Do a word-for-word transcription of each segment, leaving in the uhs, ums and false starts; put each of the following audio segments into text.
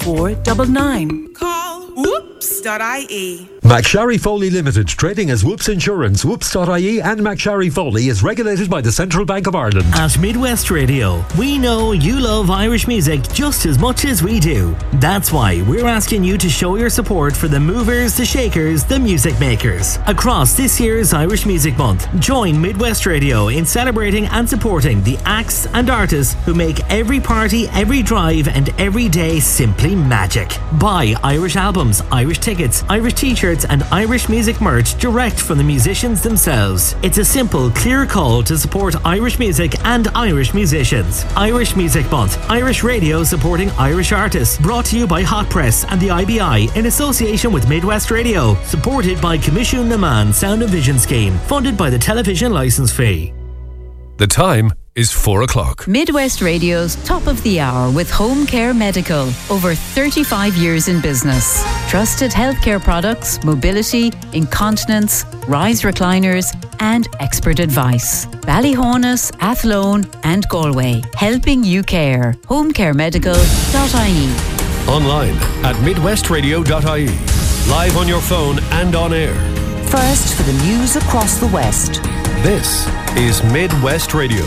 four nine nine. Call whoops dot I E. McSharry Foley Limited, trading as Whoops Insurance, whoops dot I E and McSharry Foley is regulated by the Central Bank of Ireland. At Midwest Radio, we know you love Irish music just as much as we do. That's why we're asking you to show your support for the movers, the shakers, the music makers. Across this year's Irish Music Month, join Midwest Radio in celebrating and supporting the acts and artists who make every party, every drive and every day simply magic. Buy Irish albums, Irish tickets, Irish t-shirts and Irish music merch direct from the musicians themselves. It's a simple, clear call to support Irish music and Irish musicians. Irish Music Month, Irish Radio supporting Irish artists. Brought to you by Hot Press and the I B I in association with Midwest Radio. Supported by Commission Naman Sound and Vision Scheme. Funded by the television licence fee. The time is four o'clock. Midwest Radio's Top of the Hour with Home Care Medical. Over thirty-five years in business. Trusted healthcare products, mobility, incontinence, rise recliners and expert advice. Ballyhonus, Athlone and Galway. Helping you care. home care medical dot I E. Online at midwest radio dot I E. Live on your phone and on air. First for the news across the West. This is Midwest Radio.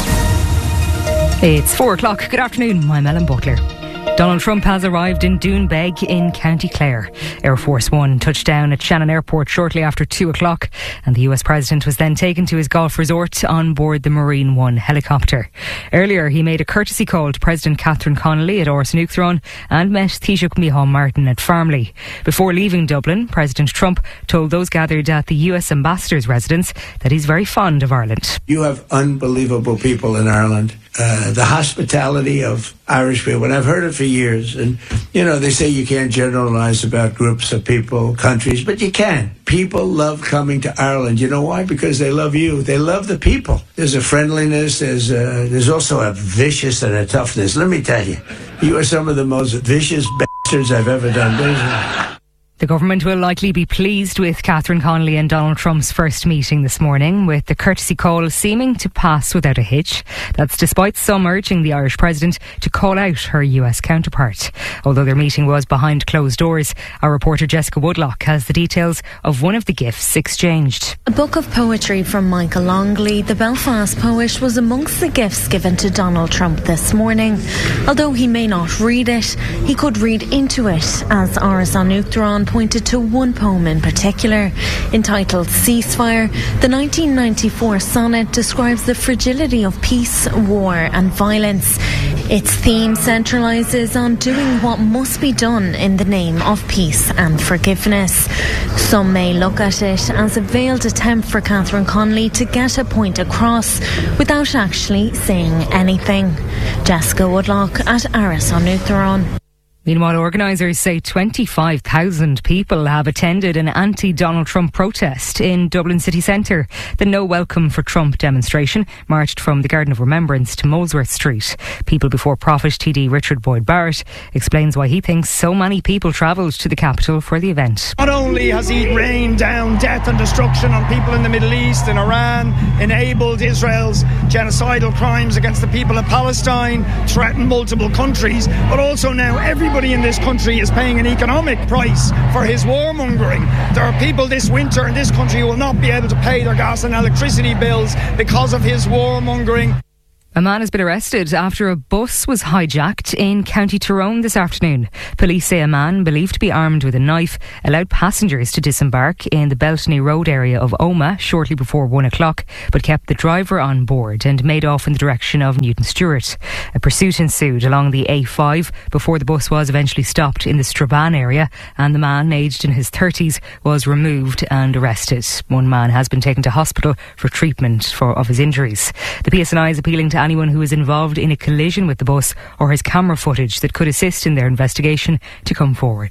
It's four o'clock. Good afternoon. I'm Ellen Butler. Donald Trump has arrived in Doonbeg in County Clare. Air Force One touched down at Shannon Airport shortly after two o'clock, and the U S President was then taken to his golf resort on board the Marine One helicopter. Earlier, he made a courtesy call to President Catherine Connolly at Ors Nuachtaráin and met Taoiseach Micheál Martin at Farmley. Before leaving Dublin, President Trump told those gathered at the U S Ambassador's residence that he's very fond of Ireland. You have unbelievable people in Ireland. Uh, the hospitality of Irish people, and I've heard it for years. And, you know, they say you can't generalize about groups of people, countries, but you can. People love coming to Ireland. You know why? Because they love you. They love the people. There's a friendliness. There's a, there's also a vicious and a toughness. Let me tell you, you are some of the most vicious bastards I've ever done business. The government will likely be pleased with Catherine Connolly and Donald Trump's first meeting this morning, with the courtesy call seeming to pass without a hitch. That's despite some urging the Irish President to call out her U S counterpart. Although their meeting was behind closed doors, our reporter Jessica Woodlock has the details of one of the gifts exchanged. A book of poetry from Michael Longley, the Belfast poet, was amongst the gifts given to Donald Trump this morning. Although he may not read it, he could read into it, as Ors Nuachtaráin pointed to one poem in particular. Entitled Ceasefire, the nineteen ninety-four sonnet describes the fragility of peace, war and violence. Its theme centralises on doing what must be done in the name of peace and forgiveness. Some may look at it as a veiled attempt for Catherine Connolly to get a point across without actually saying anything. Jessica Woodlock at Ors Nuachtaráin. Meanwhile, organisers say twenty-five thousand people have attended an anti-Donald Trump protest in Dublin city centre. The No Welcome for Trump demonstration marched from the Garden of Remembrance to Molesworth Street. People Before Profit T D Richard Boyd Barrett explains why he thinks so many people travelled to the capital for the event. Not only has he rained down death and destruction on people in the Middle East and Iran, enabled Israel's genocidal crimes against the people of Palestine, threatened multiple countries, but also now everybody in this country is paying an economic price for his warmongering. There are people this winter in this country who will not be able to pay their gas and electricity bills because of his warmongering. A man has been arrested after a bus was hijacked in County Tyrone this afternoon. Police say a man, believed to be armed with a knife, allowed passengers to disembark in the Beltany Road area of Omagh shortly before one o'clock, but kept the driver on board and made off in the direction of Newton Stewart. A pursuit ensued along the A five before the bus was eventually stopped in the Strabane area, and the man, aged in his thirties, was removed and arrested. One man has been taken to hospital for treatment for of his injuries. The P S N I is appealing to anyone who is involved in a collision with the bus or has camera footage that could assist in their investigation to come forward.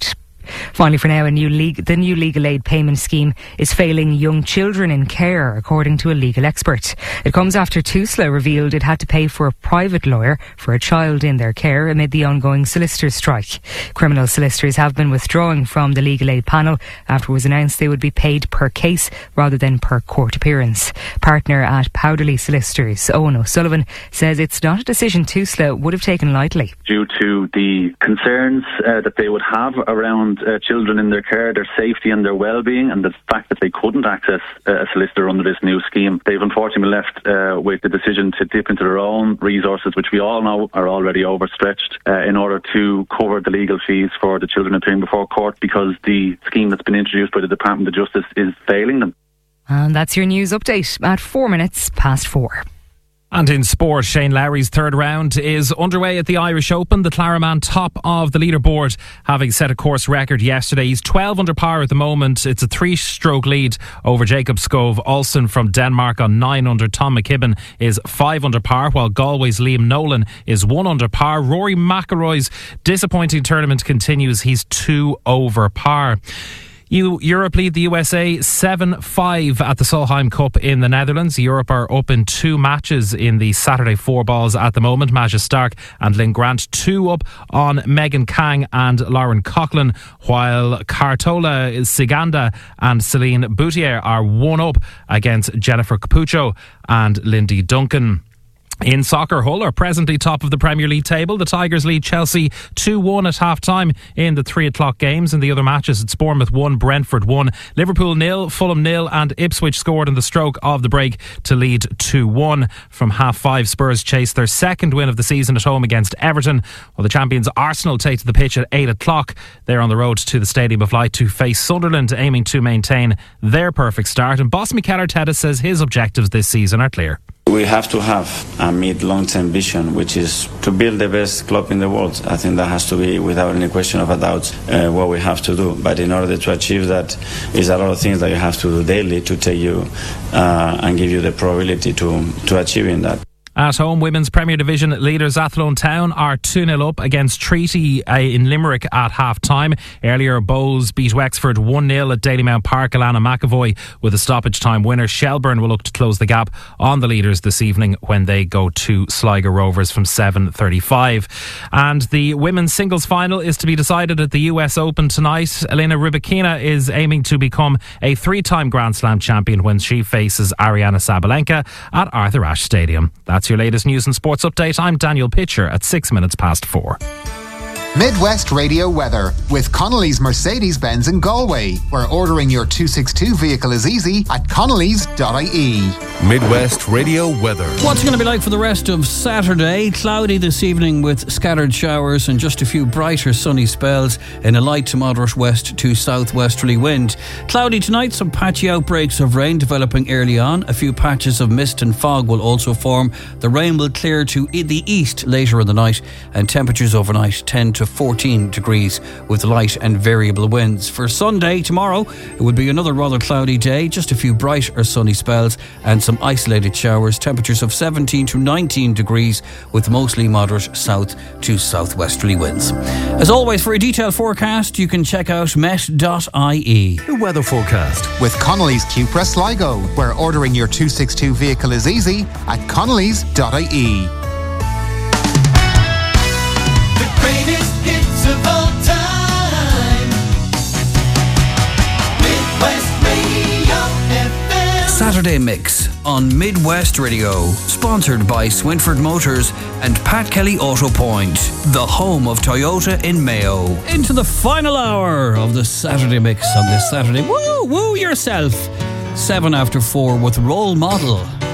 Finally, for now, a new league, the new legal aid payment scheme is failing young children in care, according to a legal expert. It comes after TUSLA revealed it had to pay for a private lawyer for a child in their care amid the ongoing solicitors' strike. Criminal solicitors have been withdrawing from the legal aid panel after it was announced they would be paid per case rather than per court appearance. Partner at Powderly Solicitors, Owen O'Sullivan, says it's not a decision TUSLA would have taken lightly. Due to the concerns uh, that they would have around uh, children in their care, their safety and their well-being, and the fact that they couldn't access uh, a solicitor under this new scheme, they've unfortunately left uh, with the decision to dip into their own resources, which we all know are already overstretched, uh, in order to cover the legal fees for the children appearing before court, because the scheme that's been introduced by the Department of Justice is failing them. And that's your news update at four minutes past four. And in sport, Shane Lowry's third round is underway at the Irish Open. The Clareman top of the leaderboard, having set a course record yesterday. He's twelve under par at the moment. It's a three-stroke lead over Jacob Skov Olsen from Denmark on nine under. Tom McKibben is five under par, while Galway's Liam Nolan is one under par. Rory McIlroy's disappointing tournament continues. He's two over par. You, Europe lead the U S A seven five at the Solheim Cup in the Netherlands. Europe are up in two matches in the Saturday four balls at the moment. Maja Stark and Lynn Grant two up on Megan Kang and Lauren Coughlin, while Cartola Siganda and Celine Boutier are one up against Jennifer Capuccio and Lindy Duncan. In soccer, Hull are presently top of the Premier League table. The Tigers lead Chelsea two one at half-time in the three o'clock games. In the other matches, it's Bournemouth one, Brentford one, Liverpool nil, Fulham nil, and Ipswich scored in the stroke of the break to lead two one. From half-five, Spurs chase their second win of the season at home against Everton, while the champions Arsenal take to the pitch at eight o'clock. They're on the road to the Stadium of Light to face Sunderland, aiming to maintain their perfect start. And boss Mikel Arteta says his objectives this season are clear. We have to have a mid-long-term vision, which is to build the best club in the world. I think that has to be, without any question of a doubt, uh, what we have to do. But in order to achieve that, is a lot of things that you have to do daily to take you uh, and give you the probability to, to achieving that. At home, Women's Premier Division leaders Athlone Town are two nil up against Treaty uh, in Limerick at half-time. Earlier, Bowes beat Wexford one nil at Dalymount Park. Alana McAvoy with a stoppage time winner. Shelburne will look to close the gap on the leaders this evening when they go to Sligo Rovers from seven thirty-five. And the women's singles final is to be decided at the U S Open tonight. Elena Rybakina is aiming to become a three-time Grand Slam champion when she faces Ariana Sabalenka at Arthur Ashe Stadium. That's your latest news and sports update. I'm Daniel Pitcher at six minutes past four. Midwest Radio weather with Connolly's Mercedes-Benz in Galway, where ordering your two sixty-two vehicle is easy at connellys dot I E. Midwest Radio weather. What's it going to be like for the rest of Saturday? Cloudy this evening with scattered showers and just a few brighter sunny spells in a light to moderate west to southwesterly wind. Cloudy tonight, some patchy outbreaks of rain developing early on. A few patches of mist and fog will also form. The rain will clear to the east later in the night, and temperatures overnight ten to fourteen degrees with light and variable winds. For Sunday, tomorrow, it will be another rather cloudy day, just a few bright or sunny spells and some isolated showers. Temperatures of seventeen to nineteen degrees with mostly moderate south to southwesterly winds. As always, for a detailed forecast, you can check out met dot I E. The weather forecast with Connolly's Cupra Sligo, where ordering your two sixty-two vehicle is easy at connellys dot I E. Greatest hits of all time. Midwest Radio F M. Saturday Mix on Midwest Radio, sponsored by Swinford Motors and Pat Kelly Auto Point, the home of Toyota in Mayo. Into the final hour of the Saturday Mix on this Saturday. Woo, woo yourself. Seven after four with Role Model.